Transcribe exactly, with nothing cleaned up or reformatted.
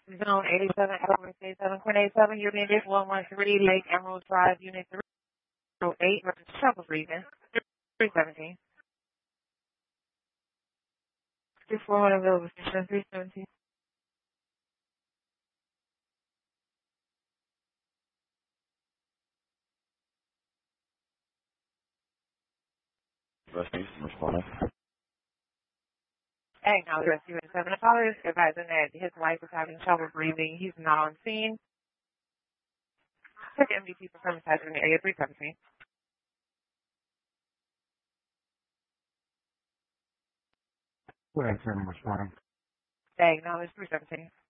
Zone eighty-seven, Alabama State seven point eight seven, Unit one one three, Lake Emerald Drive, Unit three oh eight, Trouble Region, three seventeen. two four one available, station three seventeen. Rescue, responding. Acknowledge rescue in seven callers, advising that his wife is having trouble breathing. He's not on scene. Check M D T performance hazard in the area three seventeen. Good afternoon, responding. Acknowledge three seventeen.